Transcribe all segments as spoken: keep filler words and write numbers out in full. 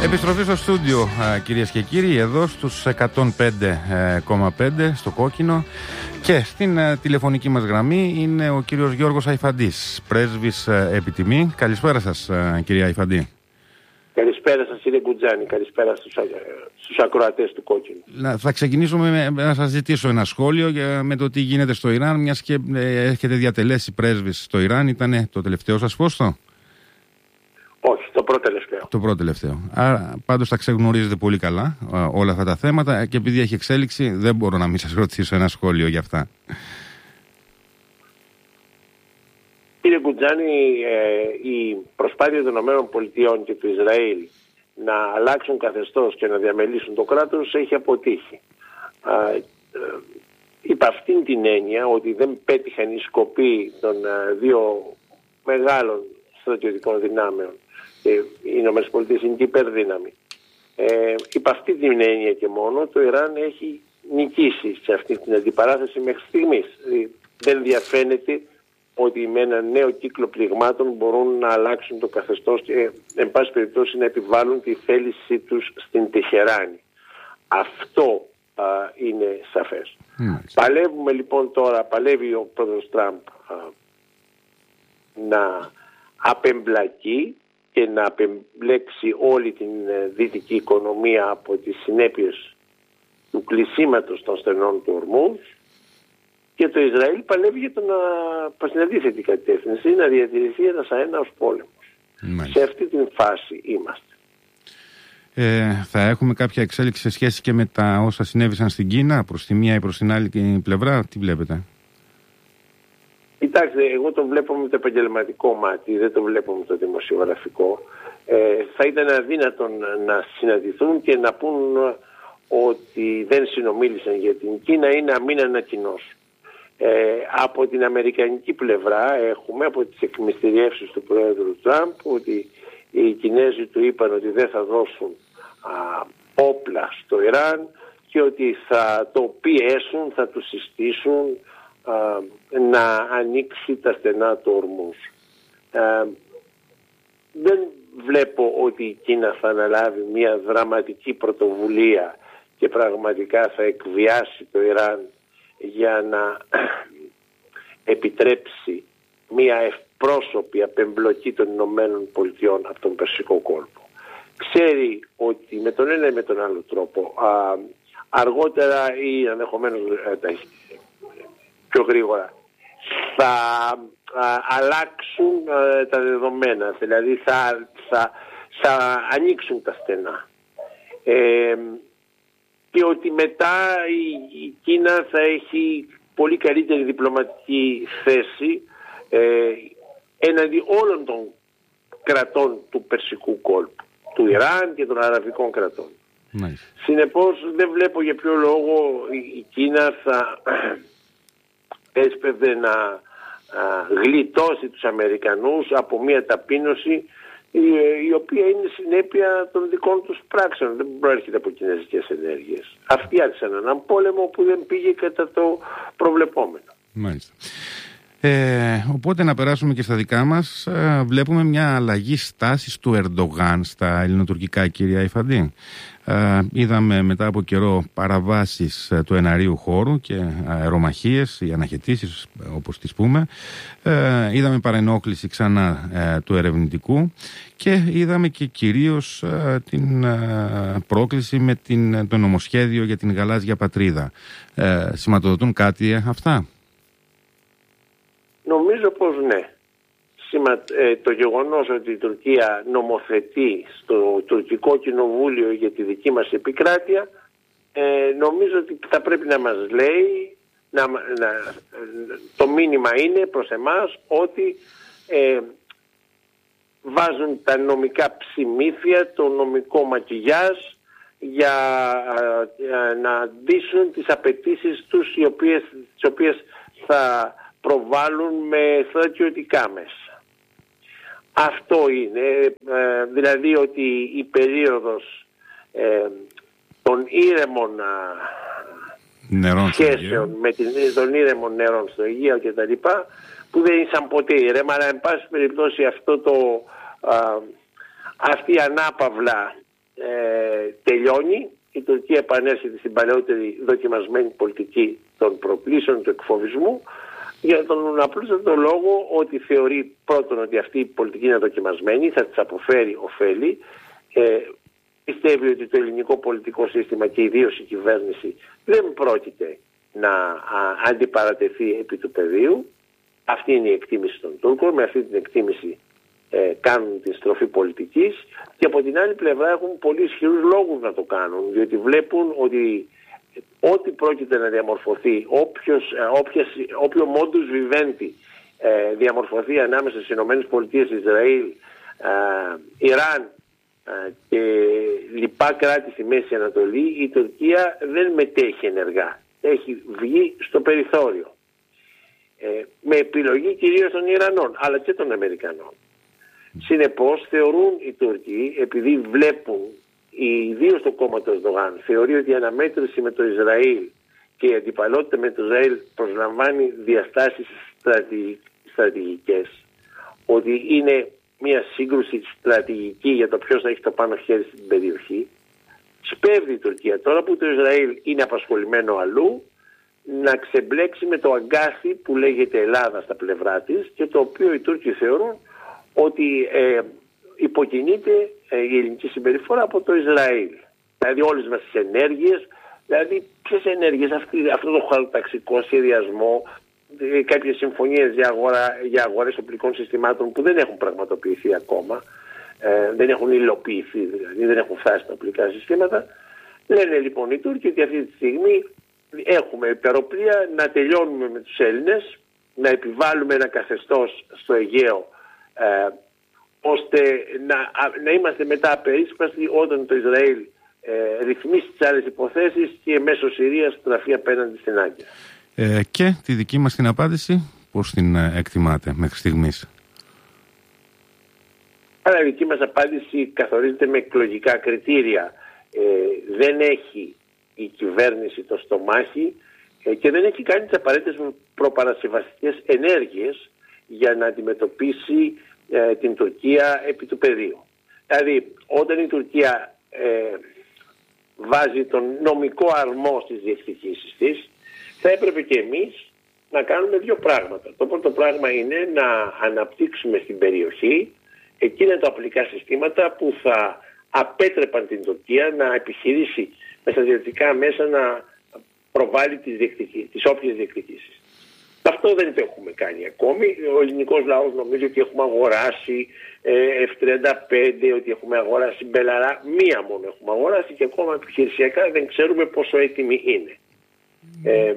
Επιστροφή στο στούντιο, κυρίες και κύριοι, εδώ στους εκατόν πέντε κόμμα πέντε στο Κόκκινο, και στην τηλεφωνική μας γραμμή είναι ο κύριος Γιώργος Αϊφαντής, πρέσβης επιτιμή. Καλησπέρα σας, κυρία Αϊφαντή. Καλησπέρα σας, κύριε Γκουτζάνη. Καλησπέρα στους, στους ακροατές του Κόκκινου. Θα ξεκινήσουμε με, να σας ζητήσω ένα σχόλιο για, με το τι γίνεται στο Ιράν, μιας και ε, έχετε διατελέσει πρέσβης στο Ιράν. Ήταν το τελευταίο σας πόστο? Όχι, το πρώτο τελευταίο. Το πρώτο τελευταίο. Άρα πάντως τα ξεγνωρίζετε πολύ καλά όλα αυτά τα θέματα, και επειδή έχει εξέλιξη δεν μπορώ να μην σας ρωτήσω ένα σχόλιο για αυτά. Κύριε Γκουτζάνη, ε, η προσπάθεια των ΗΠΑ και του Ισραήλ να αλλάξουν καθεστώς και να διαμελήσουν το κράτος έχει αποτύχει. Ε, ε, υπ' αυτήν την έννοια ότι δεν πέτυχαν οι σκοποί των ε, δύο μεγάλων στρατιωτικών δυνάμεων, και οι ΗΠΑ είναι και υπερδύναμη. Ε, υπ' αυτή την έννοια και μόνο το Ιράν έχει νικήσει σε αυτή την αντιπαράθεση μέχρι στιγμής. Δεν διαφαίνεται ότι με ένα νέο κύκλο πληγμάτων μπορούν να αλλάξουν το καθεστώς και εν πάση περιπτώσει να επιβάλλουν τη θέλησή τους στην Τεχεράνη. Αυτό α, είναι σαφές. Mm. Παλεύουμε λοιπόν τώρα, παλεύει ο πρόεδρος Τραμπ α, να απεμπλακεί και να απεμπλέξει όλη την δυτική οικονομία από τις συνέπειες του κλεισίματος των στενών του Ορμούζ, και το Ισραήλ παλεύει για το να προς την αντίθετη κατεύθυνση, να διατηρηθεί ένας αέναος πόλεμος. Μάλιστα. Σε αυτή την φάση είμαστε. Ε, θα έχουμε κάποια εξέλιξη σε σχέση και με τα όσα συνέβησαν στην Κίνα, προς τη μία ή προς την άλλη πλευρά? Τι βλέπετε? Κοιτάξτε, εγώ το βλέπω με το επαγγελματικό μάτι, δεν το βλέπω με το δημοσιογραφικό. Ε, θα ήταν αδύνατον να συναντηθούν και να πούν ότι δεν συνομίλησαν για την Κίνα ή να μην ανακοινώσουν. Ε, από την αμερικανική πλευρά έχουμε, από τις εκμυστηριεύσεις του πρόεδρου Τραμπ, ότι οι Κινέζοι του είπαν ότι δεν θα δώσουν α, όπλα στο Ιράν και ότι θα το πιέσουν, θα του συστήσουν α, να ανοίξει τα στενά του Ορμούζ. Ε, δεν βλέπω ότι η Κίνα θα αναλάβει μια δραματική πρωτοβουλία και πραγματικά θα εκβιάσει το Ιράν για να επιτρέψει μια ευπρόσωπη απεμπλοκή των Ηνωμένων Πολιτειών από τον Περσικό κόλπο. Ξέρει ότι με τον ένα ή με τον άλλο τρόπο α, αργότερα ή ενδεχομένως πιο γρήγορα θα α, αλλάξουν α, τα δεδομένα, δηλαδή θα, θα, θα ανοίξουν τα στενά. Ε, και ότι μετά η, η Κίνα θα έχει πολύ καλύτερη διπλωματική θέση ε, έναντι όλων των κρατών του Περσικού κόλπου, του Ιράν και των αραβικών κρατών. Nice. Συνεπώς δεν βλέπω για ποιο λόγο η, η Κίνα θα έσπευδε να α, γλιτώσει τους Αμερικανούς από μια ταπείνωση η οποία είναι συνέπεια των δικών τους πράξεων, δεν προέρχεται από κινέζικες ενέργειες. Αυτοί άρχισαν έναν πόλεμο που δεν πήγε κατά το προβλεπόμενο. Μάλιστα. Ε, οπότε να περάσουμε και στα δικά μας. Ε, βλέπουμε μια αλλαγή στάσης του Ερντογάν στα ελληνοτουρκικά, κυρία Αϊφαντή. Ε, είδαμε μετά από καιρό παραβάσεις ε, του εναερίου χώρου και αερομαχίες ή αναχαιτήσεις, όπως τις πούμε. Ε, είδαμε παρενόχληση ξανά ε, του ερευνητικού, και είδαμε και κυρίως ε, την ε, πρόκληση με την, το νομοσχέδιο για την γαλάζια πατρίδα. Ε, σηματοδοτούν κάτι ε, αυτά? Νομίζω πως ναι. Σημα, ε, το γεγονός ότι η Τουρκία νομοθετεί στο τουρκικό κοινοβούλιο για τη δική μας επικράτεια, ε, νομίζω ότι θα πρέπει να μας λέει, να, να, το μήνυμα είναι προς εμάς ότι ε, βάζουν τα νομικά ψημίθια, το νομικό μακιγιάζ για ε, να αντίσουν τις απαιτήσεις τους, οι οποίες, τις οποίες θα προβάλλουν με στρατιωτικά μέσα. Αυτό είναι, ε, δηλαδή ότι η περίοδος ε, των ήρεμων νερών σχέσεων με την, των ήρεμων νερών στο Αιγαίο και τα λοιπά, που δεν ήσαν ποτέ ήρεμα, αλλά εν πάση περιπτώσει αυτό το, α, αυτή η ανάπαυλα ε, τελειώνει, η Τουρκία επανέρχεται στην παλαιότερη δοκιμασμένη πολιτική των προκλήσεων του εκφοβισμού, για τον απλούστατο λόγο ότι θεωρεί πρώτον ότι αυτή η πολιτική είναι δοκιμασμένη, θα της αποφέρει ωφέλη. Ε, πιστεύει ότι το ελληνικό πολιτικό σύστημα και ιδίως η κυβέρνηση δεν πρόκειται να α, αντιπαρατεθεί επί του πεδίου. Αυτή είναι η εκτίμηση των Τούρκων. Με αυτή την εκτίμηση ε, κάνουν την στροφή πολιτικής, και από την άλλη πλευρά έχουν πολύ ισχυρούς λόγους να το κάνουν, διότι βλέπουν ότι ό,τι πρόκειται να διαμορφωθεί, όποιος, όποιας, όποιο modus vivendi ε, διαμορφωθεί ανάμεσα στις ΗΠΑ, Ισραήλ, ε, Ιράν ε, και λοιπά κράτη στη Μέση Ανατολή, η Τουρκία δεν μετέχει ενεργά. Έχει βγει στο περιθώριο. Ε, με επιλογή κυρίως των Ιρανών, αλλά και των Αμερικανών. Συνεπώς θεωρούν οι Τούρκοι, επειδή βλέπουν, ιδίως το κόμμα του Ερντογάν θεωρεί ότι η αναμέτρηση με το Ισραήλ και η αντιπαλότητα με το Ισραήλ προσλαμβάνει διαστάσεις στρατηγικές, ότι είναι μια σύγκρουση στρατηγική για το ποιος θα έχει το πάνω χέρι στην περιοχή, σπέβδει η Τουρκία, τώρα που το Ισραήλ είναι απασχολημένο αλλού, να ξεμπλέξει με το αγκάθι που λέγεται Ελλάδα στα πλευρά της, και το οποίο οι Τούρκοι θεωρούν ότι ε, υποκινείται ε, η ελληνική συμπεριφορά από το Ισραήλ. Δηλαδή όλες μας τις ενέργειες, δηλαδή ποιες ενέργειες, αυτή, αυτό το χωροταξικό σχεδιασμό, ε, κάποιες συμφωνίες για, αγορά, για αγορές οπλικών συστημάτων που δεν έχουν πραγματοποιηθεί ακόμα, ε, δεν έχουν υλοποιηθεί, δηλαδή δεν έχουν φτάσει τα οπλικά συστήματα. Λένε λοιπόν οι Τούρκοι ότι αυτή τη στιγμή έχουμε υπεροπλία, να τελειώνουμε με τους Έλληνες, να επιβάλλουμε ένα καθεστώς στο Αιγαίο, ε, ώστε να, να είμαστε μετά απερίσπαστοι όταν το Ισραήλ ε, ρυθμίσει τις άλλες υποθέσεις και μέσω Συρίας στραφεί απέναντι στην Άγκυρα. Ε, και τη δική μας την απάντηση πώς την εκτιμάτε μέχρι στιγμής? Άρα η δική μας απάντηση καθορίζεται με εκλογικά κριτήρια. Ε, δεν έχει η κυβέρνηση το στομάχι ε, και δεν έχει κάνει τις απαραίτητες προπαρασκευαστικές ενέργειες για να αντιμετωπίσει ε, την Τουρκία επί του πεδίου. Δηλαδή όταν η Τουρκία ε, βάζει τον νομικό αρμό στις διεκδικήσεις της, θα έπρεπε και εμείς να κάνουμε δύο πράγματα. Το πρώτο πράγμα είναι να αναπτύξουμε στην περιοχή εκείνα τα οπλικά συστήματα που θα απέτρεπαν την Τουρκία να επιχειρήσει με στρατιωτικά μέσα να προβάλλει τις, διεκδικήσεις, τις όποιες διεκδικήσεις. Αυτό δεν το έχουμε κάνει ακόμη. Ο ελληνικός λαός νομίζει ότι έχουμε αγοράσει εφ τριάντα πέντε, ότι έχουμε αγοράσει Μπελαρά. Μία μόνο έχουμε αγοράσει και ακόμα επιχειρησιακά δεν ξέρουμε πόσο έτοιμη είναι. Mm. Ε,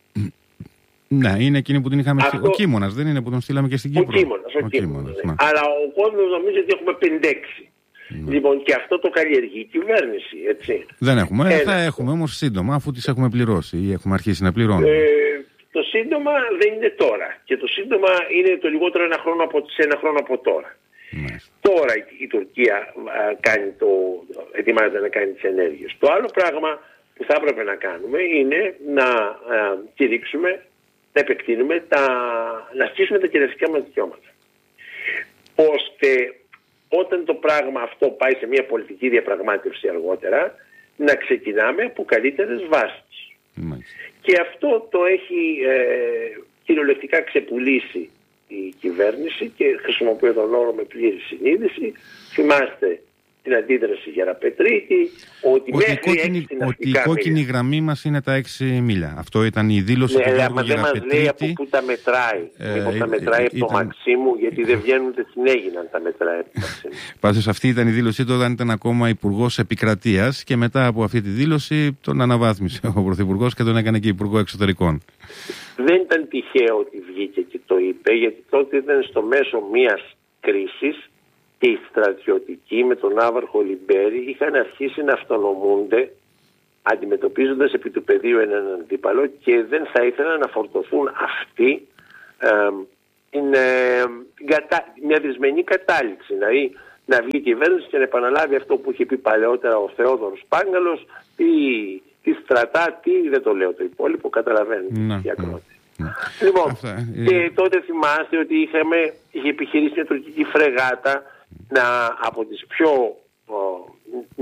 ναι, είναι εκείνη που την είχαμε αυτό... Ο Κίμωνας, δεν είναι που τον στείλαμε και στην Κύπρο? Ο Κίμωνας, ο, ο Κίμωνας, ναι. Αλλά ο κόσμος νομίζει ότι έχουμε πενήντα έξι. Mm. Λοιπόν, και αυτό το καλλιεργεί η κυβέρνηση, έτσι. Δεν έχουμε, Ένα. θα έχουμε όμως σύντομα, αφού τις έχουμε πληρώσει ή έχουμε αρχίσει να πληρώνουμε. Ε, το σύντομα δεν είναι τώρα. Και το σύντομα είναι το λιγότερο ένα χρόνο από, σε ένα χρόνο από τώρα. Mm. Τώρα η, η Τουρκία α, κάνει το, ετοιμάζεται να κάνει τις ενέργειες. Το άλλο πράγμα που θα έπρεπε να κάνουμε είναι να α, κηρύξουμε, να επεκτείνουμε, τα, να ασκήσουμε τα κυριαρχικά μας δικαιώματα. Ώστε όταν το πράγμα αυτό πάει σε μια πολιτική διαπραγμάτευση αργότερα, να ξεκινάμε από καλύτερες βάσεις. Mm. Και αυτό το έχει ε, κυριολεκτικά ξεπουλήσει η κυβέρνηση και χρησιμοποιώ τον όρο με πλήρη συνείδηση. Θυμάστε την αντίδραση Γεραπετρίτη, ότι, ότι, η κόκκινη, ότι η κόκκινη μίλια. γραμμή μας είναι τα έξι μίλια. Αυτό ήταν η δήλωση ναι, του Γιώργου Γεραπετρίτη. Δεν μας λέει από πού τα μετράει. Ε, Μήπως ε, τα μετράει ε, από ήταν... το Μαξίμου, γιατί δεν βγαίνουν ούτε στην Έγιναν τα μετράει από το Μαξίμου. Πάντως αυτή ήταν η δήλωσή του όταν ήταν ακόμα Υπουργός Επικρατείας και μετά από αυτή τη δήλωση τον αναβάθμισε ο Πρωθυπουργός και τον έκανε και Υπουργό Εξωτερικών. Δεν ήταν τυχαίο ότι βγήκε και το είπε, γιατί τότε ήταν στο μέσο μιας κρίσης και οι στρατιωτικοί με τον Άβαρχο Λιμπέρι είχαν αρχίσει να αυτονομούνται αντιμετωπίζοντας επί του πεδίου έναν αντίπαλο και δεν θα ήθελαν να φορτωθούν αυτοί ε, είναι, κατα... μια δυσμενή κατάληξη. Δηλαδή να βγει η κυβέρνηση και να επαναλάβει αυτό που είχε πει παλαιότερα ο Θεόδωρος Πάγκαλος, τι, τι στρατά, τι, δεν το λέω το υπόλοιπο, καταλαβαίνετε οι ακρότες. Λοιπόν, Αυτά, και ε... τότε θυμάστε ότι είχαμε, είχε επιχειρήσει μια τουρκική φρεγάτα να, από τις πιο ο,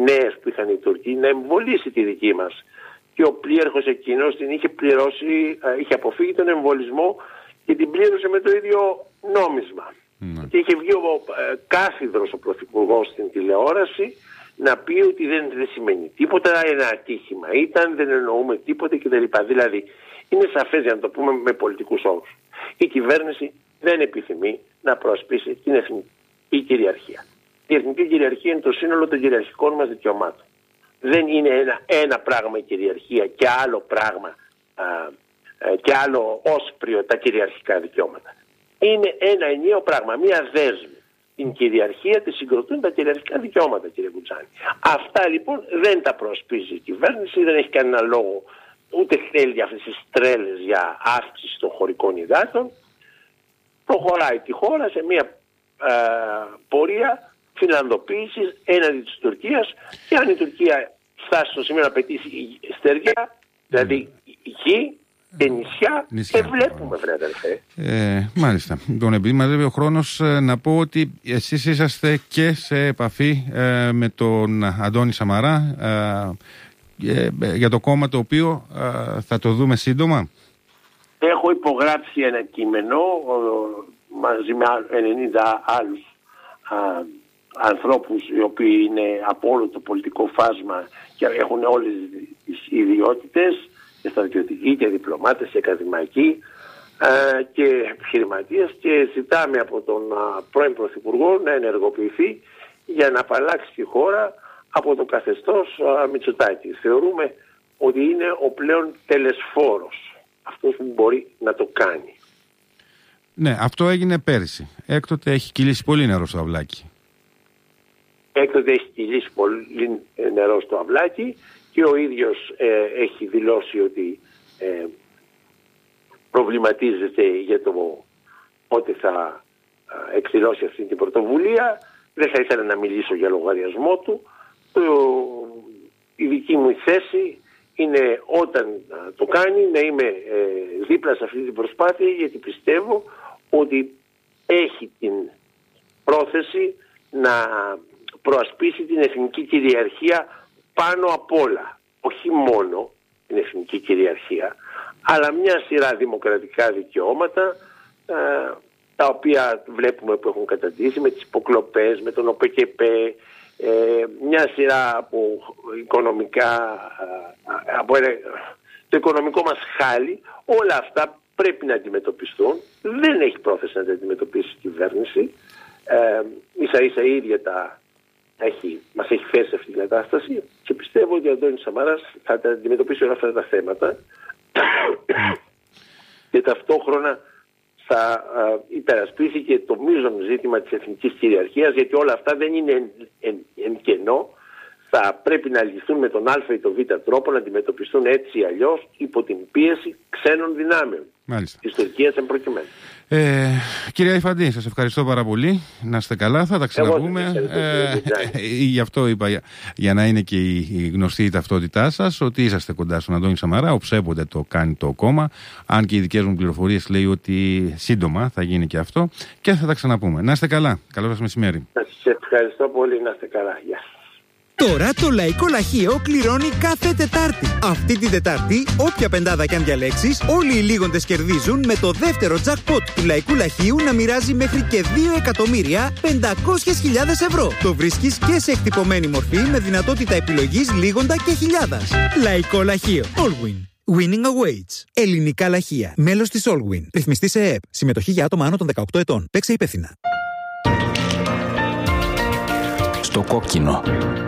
νέες που είχαν οι Τούρκοι να εμβολήσει τη δική μας. Και ο πλοίαρχος εκείνος την είχε πληρώσει, είχε αποφύγει τον εμβολισμό και την πλήρωσε με το ίδιο νόμισμα. Mm. Και είχε βγει ο ε, κάθιδρος ο πρωθυπουργός στην τηλεόραση να πει ότι δεν, δεν σημαίνει τίποτα, ένα ατύχημα ήταν, δεν εννοούμε τίποτα κτλ. Δηλαδή είναι σαφές, για να το πούμε με πολιτικούς όρους, η κυβέρνηση δεν επιθυμεί να προασπίσει την εθνική κυριαρχία. Η εθνική κυριαρχία είναι το σύνολο των κυριαρχικών μας δικαιωμάτων. Δεν είναι ένα, ένα πράγμα η κυριαρχία και άλλο πράγμα α, α, και άλλο όσπριο τα κυριαρχικά δικαιώματα. Είναι ένα ενιαίο πράγμα, μία δέσμη. Την κυριαρχία τη συγκροτούν τα κυριαρχικά δικαιώματα, κύριε Κουτσάνη. Αυτά λοιπόν δεν τα προασπίζει η κυβέρνηση, δεν έχει κανένα λόγο, ούτε θέλει αυτές τις τρέλες για αύξηση των χωρικών υδάτων. Προχωράει τη χώρα σε μία α, πορεία φιλανδοποίησης έναντι της Τουρκίας, και αν η Τουρκία φτάσει στο σημείο να πετύσει στεριά, δηλαδή γη και νησιά, νησιά. δεν βλέπουμε, βρε αδερφέ. Ε, μάλιστα. Λοιπόν, επειδή μαζεύει ο χρόνος, να πω ότι εσείς είσαστε και σε επαφή ε, με τον Αντώνη Σαμαρά ε, ε, για το κόμμα το οποίο ε, θα το δούμε σύντομα. Έχω υπογράψει ένα κείμενο μαζί με ενενήντα άλλους α, ανθρώπους οι οποίοι είναι από όλο το πολιτικό φάσμα και έχουν όλες τις ιδιότητες, και στρατιωτικοί και διπλωμάτες και ακαδημαϊκοί α, και επιχειρηματίες, και ζητάμε από τον α, πρώην Πρωθυπουργό να ενεργοποιηθεί για να απαλλάξει τη χώρα από το καθεστώς α, Μητσοτάκη. Θεωρούμε ότι είναι ο πλέον τελεσφόρος, αυτός που μπορεί να το κάνει. Ναι, αυτό έγινε πέρυσι. Έκτοτε έχει κυλήσει πολύ νερό στο αυλάκι. Έκτοτε έχει κυλήσει πολύ νερό στο αυλάκι και ο ίδιος ε, έχει δηλώσει ότι ε, προβληματίζεται για το πότε θα ε, εκδηλώσει αυτή την πρωτοβουλία. Δεν θα ήθελα να μιλήσω για λογαριασμό του. Το, η δική μου θέση είναι όταν α, το κάνει να είμαι ε, δίπλα σε αυτή την προσπάθεια, γιατί πιστεύω ότι έχει την πρόθεση να προασπίσει την εθνική κυριαρχία πάνω απ' όλα. Όχι μόνο την εθνική κυριαρχία, αλλά μια σειρά δημοκρατικά δικαιώματα ε, τα οποία βλέπουμε που έχουν καταντήσει με τις υποκλοπές, με τον ΟΠΕΚΕΠΕ, ε, μια σειρά από οικονομικά, από ένα, το οικονομικό μας χάλι. Όλα αυτά πρέπει να αντιμετωπιστούν. Δεν έχει πρόθεση να τα αντιμετωπίσει η κυβέρνηση. Ε, ίσα ίσα η ίδια τα έχει, μας έχει φέρει σε αυτή την κατάσταση, και πιστεύω ότι ο Αντώνης Σαμαράς θα τα αντιμετωπίσει όλα αυτά τα θέματα και ταυτόχρονα θα α, υπερασπίσει και το μείζον ζήτημα της εθνικής κυριαρχίας, γιατί όλα αυτά δεν είναι εν, εν, εν κενό. Θα πρέπει να λυθούν με τον α ή τον β τρόπο, να αντιμετωπιστούν έτσι ή αλλιώς υπό την πίεση ξένων δυνάμεων. Μάλιστα. Της Τουρκίας εν προκειμένου. Ε, κυρία Ιφαντή, σας ευχαριστώ πάρα πολύ. Να είστε καλά, θα τα ξαναπούμε. Ε, γι' αυτό είπα, για, για να είναι και η, η γνωστή ταυτότητά σας, ότι είσαστε κοντά στον Αντώνη Σαμαρά, οψέποτε το κάνει το κόμμα. Αν και οι δικές μου πληροφορίες λέει ότι σύντομα θα γίνει και αυτό. Και θα τα ξαναπούμε. Να είστε καλά. Καλό σας μεσημέρι. Σας ευχαριστώ πολύ. Να είστε καλά. Γεια σας. Τώρα το Λαϊκό Λαχείο κληρώνει κάθε Τετάρτη. Αυτή την Τετάρτη, όποια πεντάδα κι αν διαλέξεις, όλοι οι λίγοντες κερδίζουν με το δεύτερο jackpot του Λαϊκού Λαχείου να μοιράζει μέχρι και δύο εκατομμύρια πεντακόσιες χιλιάδες ευρώ. Το βρίσκεις και σε εκτυπωμένη μορφή με δυνατότητα επιλογής λίγοντα και χιλιάδας. Λαϊκό Λαχείο. Allwin. Winning awaits. Ελληνικά λαχεία. Μέλος της Allwin. Ρυθμιστή σε ΕΕΠ. Συμμετοχή για άτομα άνω των δεκαοκτώ ετών. Παίξε υπεύθυνα. Στο κόκκινο.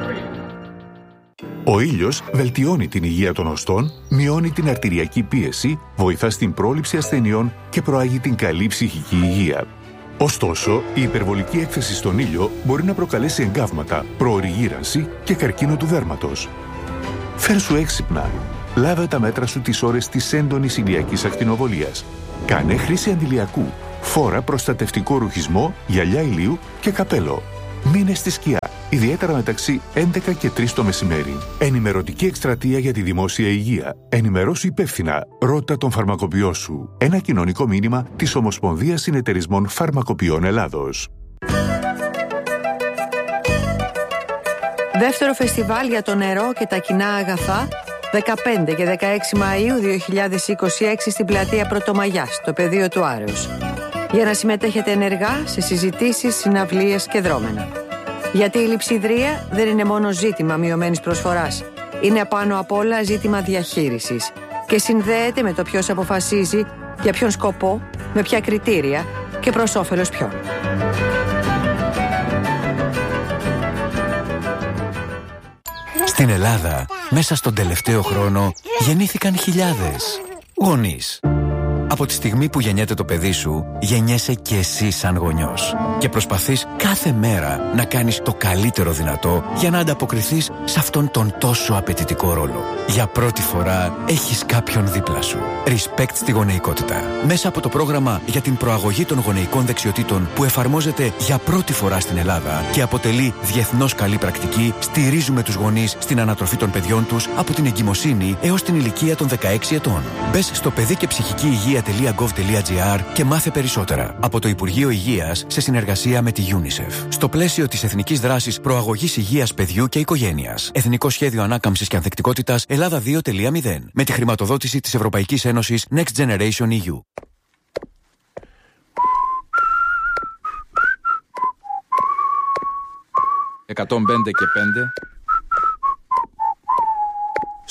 Ο ήλιος βελτιώνει την υγεία των οστών, μειώνει την αρτηριακή πίεση, βοηθά στην πρόληψη ασθενειών και προάγει την καλή ψυχική υγεία. Ωστόσο, η υπερβολική έκθεση στον ήλιο μπορεί να προκαλέσει εγκάβματα, προωρή γύρανση και καρκίνο του δέρματος. Φέρσου έξυπνα. Λάβε τα μέτρα σου τις ώρες της έντονης ηλιακής ακτινοβολίας. Κάνε χρήση αντιλιακού. Φόρα προστατευτικό ρουχισμό, γυαλιά ηλίου και καπέλο. Μείνε στη σκιά, ιδιαίτερα μεταξύ έντεκα και τρεις το μεσημέρι. Ενημερωτική εκστρατεία για τη δημόσια υγεία. Ενημερώσου υπεύθυνα. Ρώτα τον φαρμακοποιό σου. Ένα κοινωνικό μήνυμα της Ομοσπονδίας Συνεταιρισμών Φαρμακοποιών Ελλάδος. Δεύτερο φεστιβάλ για το νερό και τα κοινά αγαθά, δεκαπέντε και δεκαέξι Μαΐου δύο χιλιάδες είκοσι έξι στην πλατεία Πρωτομαγιάς, στο πεδίο του Άρεως. Για να συμμετέχετε ενεργά σε συζητήσεις, συναυλίες και δρόμενα. Γιατί η λειψιδρία δεν είναι μόνο ζήτημα μειωμένης προσφοράς. Είναι πάνω απ' όλα ζήτημα διαχείρισης και συνδέεται με το ποιος αποφασίζει, για ποιον σκοπό, με ποια κριτήρια και προς όφελος ποιον. Στην Ελλάδα, μέσα στον τελευταίο χρόνο, γεννήθηκαν χιλιάδες γονείς. Από τη στιγμή που γεννιέται το παιδί σου, γεννιέσαι και εσύ σαν γονιός. Και προσπαθείς κάθε μέρα να κάνεις το καλύτερο δυνατό για να ανταποκριθείς σε αυτόν τον τόσο απαιτητικό ρόλο. Για πρώτη φορά έχεις κάποιον δίπλα σου. Respect στη γονεϊκότητα. Μέσα από το πρόγραμμα για την προαγωγή των γονεϊκών δεξιοτήτων που εφαρμόζεται για πρώτη φορά στην Ελλάδα και αποτελεί διεθνώς καλή πρακτική, στηρίζουμε τους γονείς στην ανατροφή των παιδιών τους από την εγκυμοσύνη έως την ηλικία των δεκαέξι ετών. Μπες στο παιδί και ψυχική υγεία τελεία γκοβ τελεία τζι άρ και μάθε περισσότερα. Από το Υπουργείο Υγείας σε συνεργασία με τη UNICEF. Στο πλαίσιο της Εθνικής Δράσης Προαγωγής Υγείας Παιδιού και Οικογένειας. Εθνικό Σχέδιο Ανάκαμψης και Ανθεκτικότητας Ελλάδα δύο τελεία μηδέν. Με τη χρηματοδότηση της Ευρωπαϊκής Ένωσης Next Generation ι γιου. εκατόν πέντε και πέντε